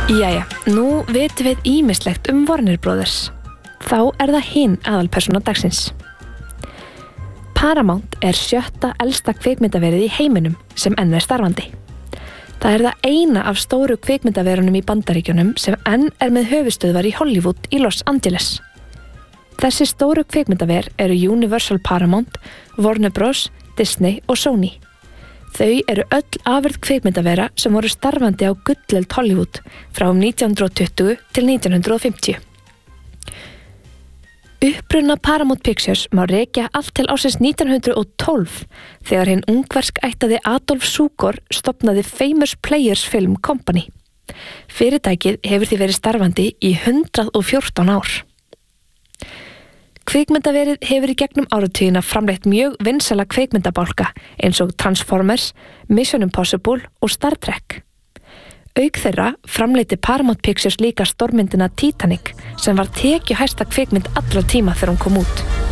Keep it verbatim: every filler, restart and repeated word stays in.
Jæja, nú vitum við ýmislegt um Warner Brothers. Þá er það hin aðalpersóna dagsins. Paramount er sjötta elsta kvikmyndaverið í heiminum sem enn er starfandi. Það er það eina af stóru kvikmyndaverunum í Bandaríkjunum sem enn er með höfuðstöðvar í Hollywood í Los Angeles. Þessi stóru kvikmyndaver eru Universal Paramount, Warner Bros, Disney og Sony. Þau eru öll afurð kvikmyndavera sem voru starfandi á gullöld Hollywood frá um nítján hundrað og tuttugu til nítján hundrað og fimmtíu. Uppruna Paramount Pictures má rekja allt til ársins nítján hundrað og tólf þegar hinn ungversk ættaði Adolf Zukor stofnaði Famous Players Film Company. Fyrirtækið hefur því verið starfandi í hundrað og fjórtán ár. Kvikmyndaverið hefur í gegnum áratugina framleitt mjög vinsæla kvikmyndabálka eins og Transformers, Mission Impossible og Star Trek. Auk þeirra framleiddi Paramount Pictures líka stórmyndina Titanic sem var tekjuhæsta kvikmynd allra tíma þegar hún kom út.